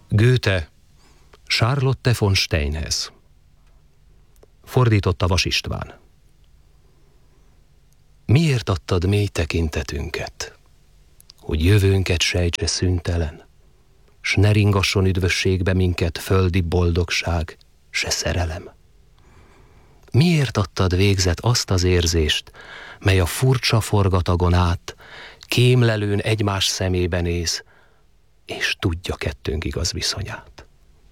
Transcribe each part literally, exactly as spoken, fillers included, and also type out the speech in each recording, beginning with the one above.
Goethe, Charlotte von Steinhez. Fordította Vas István. Miért adtad mély tekintetünket, hogy jövőnket sejtse szüntelen, s ne ringasson üdvösségbe minket földi boldogság, se szerelem? Miért adtad végzet azt az érzést, mely a furcsa forgatagon át kémlelőn egymás szemébe néz, és tudja kettőnk igaz viszonyát?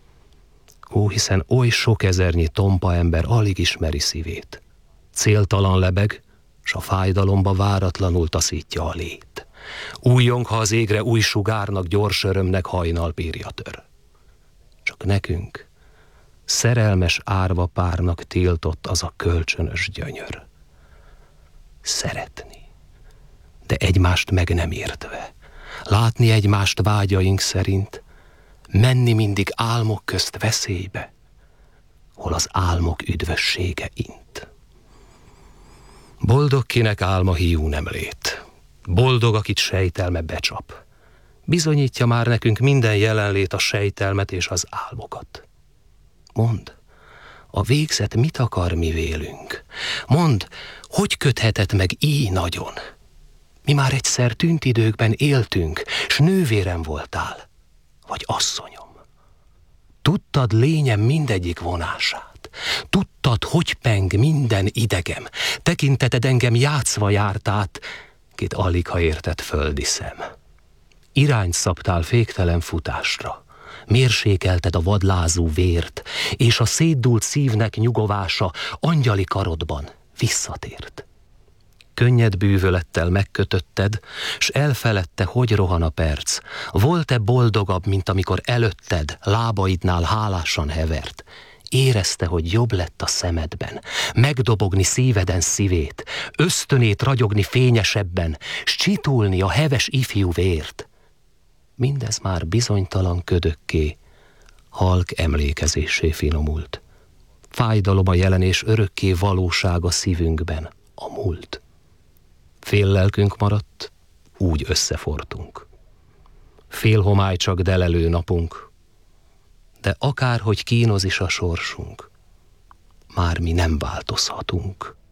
Ó, hiszen oly sok ezernyi tompa ember alig ismeri szívét. Céltalan lebeg, s a fájdalomba váratlanul taszítja a lét. Újjong, ha az égre új sugárnak, gyors örömnek hajnalbírja tör. Csak nekünk, szerelmes árva párnak tiltott az a kölcsönös gyönyör. Szeretni, de egymást meg nem értve, látni egymást vágyaink szerint, menni mindig álmok közt veszélybe, hol az álmok üdvössége int. Boldog, kinek álma hiú nem lét, boldog, akit sejtelme becsap. Bizonyítja már nekünk minden jelenlét a sejtelmet és az álmokat. Mondd, a végzet mit akar mi vélünk? Mondd, hogy köthetett meg így nagyon? Mi már egyszer tűnt időkben éltünk, s nővérem voltál, vagy asszonyom. Tudtad lényem mindegyik vonását, tudtad, hogy peng minden idegem, tekinteted engem játszva járt át, két alig ha értett földi szem. Irányt szabtál féktelen futásra, mérsékelted a vadlázú vért, és a szétdult szívnek nyugovása angyali karodban visszatért. Könnyed bűvölettel megkötötted, s elfeledte, hogy rohan a perc. Volt-e boldogabb, mint amikor előtted, lábaidnál hálásan hevert? Érezte, hogy jobb lett a szemedben, megdobogni szíveden szívét, ösztönét ragyogni fényesebben, s csitulni a heves ifjú vért. Mindez már bizonytalan ködökké, halk emlékezésé finomult. Fájdalom a jelen és örökké valóság a szívünkben, a múlt. Fél lelkünk maradt, úgy összefortunk. Fél homály csak delelő napunk, de akárhogy kínoz is a sorsunk, már mi nem változhatunk.